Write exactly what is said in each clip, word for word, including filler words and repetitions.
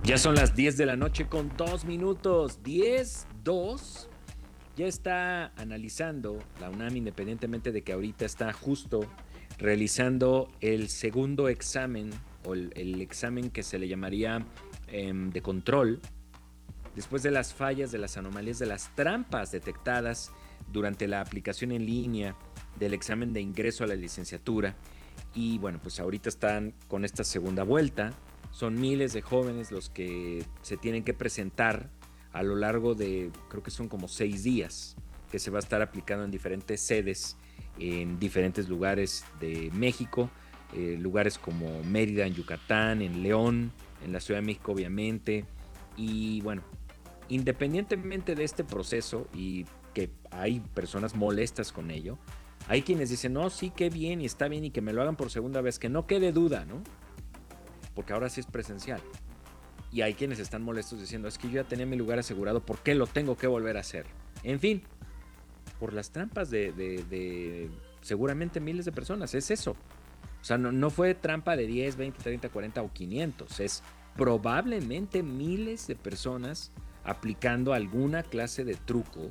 Ya son las diez de la noche con dos minutos. diez, dos. Ya está analizando la UNAM, independientemente de que ahorita está justo realizando el segundo examen o el, el examen que se le llamaría eh, de control, después de las fallas, de las anomalías, de las trampas detectadas durante la aplicación en línea del examen de ingreso a la licenciatura. Y bueno, pues ahorita están con esta segunda vuelta. Son miles de jóvenes los que se tienen que presentar a lo largo de, creo que son como seis días, que se va a estar aplicando en diferentes sedes, en diferentes lugares de México, eh, lugares como Mérida, en Yucatán, en León, en la Ciudad de México, obviamente. Y bueno, independientemente de este proceso y que hay personas molestas con ello, hay quienes dicen, no, sí, qué bien y está bien y que me lo hagan por segunda vez, que no quede duda, ¿no? Porque ahora sí es presencial. Y hay quienes están molestos diciendo, es que yo ya tenía mi lugar asegurado, ¿por qué lo tengo que volver a hacer? En fin, por las trampas de, de, de seguramente miles de personas, es eso. O sea, no, no fue trampa de diez, veinte, treinta, cuarenta o quinientos, es probablemente miles de personas aplicando alguna clase de truco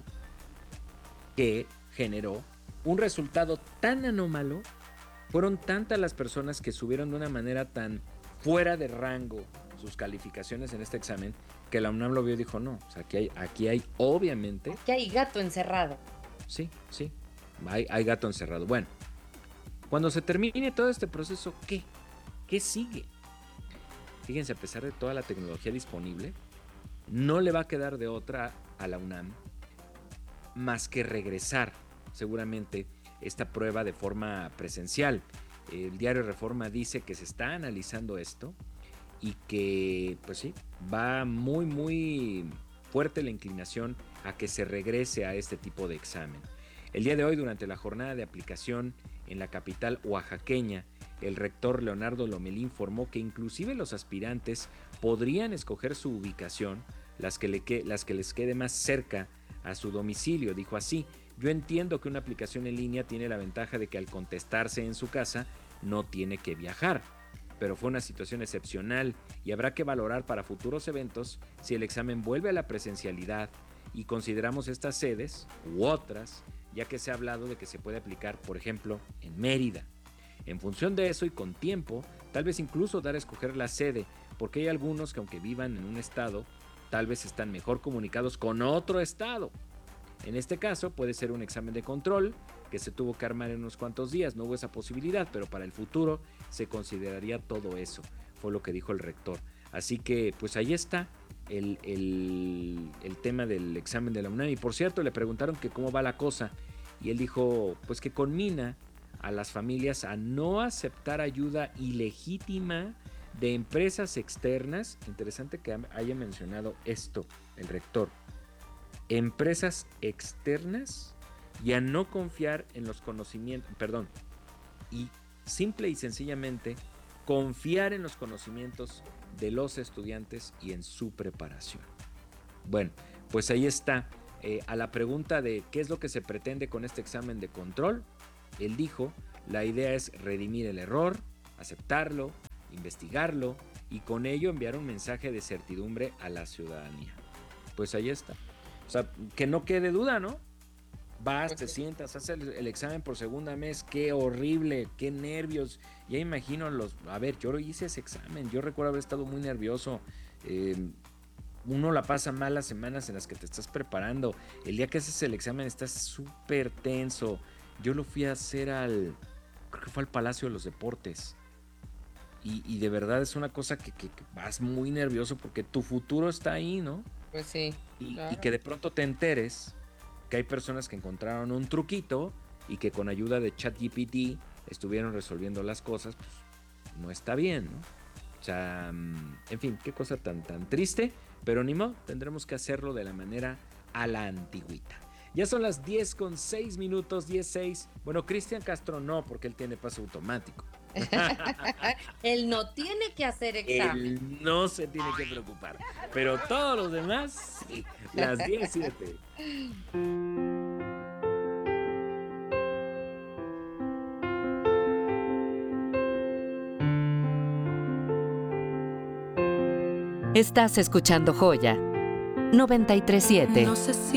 que generó un resultado tan anómalo. Fueron tantas las personas que subieron de una manera tan fuera de rango sus calificaciones en este examen que la UNAM lo vio y dijo, no, o sea, aquí hay, aquí hay obviamente, Aquí hay gato encerrado. sí, sí, hay, hay gato encerrado. Bueno, cuando se termine todo este proceso, ¿qué? ¿Qué sigue? Fíjense, a pesar de toda la tecnología disponible, no le va a quedar de otra a la UNAM más que regresar seguramente esta prueba de forma presencial. El diario Reforma dice que se está analizando esto y que, pues sí, va muy, muy fuerte la inclinación a que se regrese a este tipo de examen. El día de hoy, durante la jornada de aplicación en la capital oaxaqueña, el rector Leonardo Lomelí informó que inclusive los aspirantes podrían escoger su ubicación, las que, le que, las que les quede más cerca a su domicilio. Dijo así, yo entiendo que una aplicación en línea tiene la ventaja de que al contestarse en su casa no tiene que viajar, pero fue una situación excepcional y habrá que valorar para futuros eventos si el examen vuelve a la presencialidad y consideramos estas sedes u otras, ya que se ha hablado de que se puede aplicar, por ejemplo, en Mérida. En función de eso y con tiempo, tal vez incluso dar a escoger la sede, porque hay algunos que aunque vivan en un estado, tal vez están mejor comunicados con otro estado. En este caso puede ser un examen de control que se tuvo que armar en unos cuantos días, no hubo esa posibilidad, pero para el futuro se consideraría todo eso, fue lo que dijo el rector. Así que pues ahí está el, el, el tema del examen de la UNAM. Y por cierto, le preguntaron que cómo va la cosa y él dijo pues que conmina a las familias a no aceptar ayuda ilegítima de empresas externas. Interesante que haya mencionado esto el rector, empresas externas, y a no confiar en los conocimientos, perdón, y simple y sencillamente confiar en los conocimientos de los estudiantes y en su preparación. Bueno, pues ahí está. Eh, a la pregunta de qué es lo que se pretende con este examen de control, él dijo, la idea es redimir el error, aceptarlo, investigarlo y con ello enviar un mensaje de certidumbre a la ciudadanía. Pues ahí está. O sea, que no quede duda, ¿no? Vas, Pues te sí. sientas, haces el, el examen por segunda vez, qué horrible, qué nervios. Ya imagino los, a ver, yo hice ese examen, yo recuerdo haber estado muy nervioso. Eh, uno la pasa mal las semanas en las que te estás preparando. El día que haces el examen estás súper tenso. Yo lo fui a hacer al, creo que fue al Palacio de los Deportes. Y, y de verdad es una cosa que, que, que vas muy nervioso porque tu futuro está ahí, ¿no? Pues sí, Y, y claro. que de pronto te enteres que hay personas que encontraron un truquito y que con ayuda de ChatGPT estuvieron resolviendo las cosas, pues no está bien, ¿no? O sea, en fin, qué cosa tan, tan triste, pero ni modo, tendremos que hacerlo de la manera a la antigüita. Ya son las diez con seis minutos, diez seis. Bueno, Cristian Castro no, porque él tiene paso automático. Él no tiene que hacer examen. Él no se tiene que preocupar, pero todos los demás, sí, las diecisiete. Estás escuchando Joya noventa y tres punto siete. No sé si